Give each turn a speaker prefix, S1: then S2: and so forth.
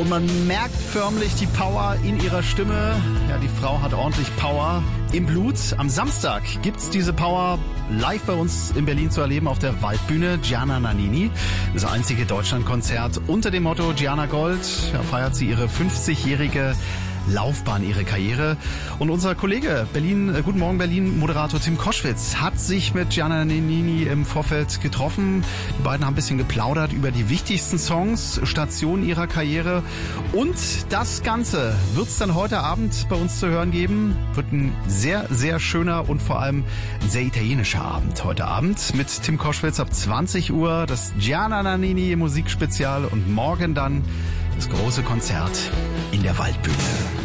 S1: Und man merkt förmlich die Power in ihrer Stimme. Ja, die Frau hat ordentlich Power im Blut. Am Samstag gibt's diese Power live bei uns in Berlin zu erleben auf der Waldbühne. Gianna Nannini, das einzige Deutschlandkonzert unter dem Motto Gianna Gold. Da feiert sie ihre 50-jährige Laufbahn, ihre Karriere. Und unser Kollege Guten Morgen Berlin Moderator Tim Koschwitz hat sich mit Gianna Nannini im Vorfeld getroffen. Die beiden haben ein bisschen geplaudert über die wichtigsten Songs, Stationen ihrer Karriere. Und das Ganze wird es dann heute Abend bei uns zu hören geben. Wird ein sehr, sehr schöner und vor allem ein sehr italienischer Abend heute Abend mit Tim Koschwitz ab 20 Uhr. Das Gianna Nannini Musikspezial und morgen dann das große Konzert in der Waldbühne.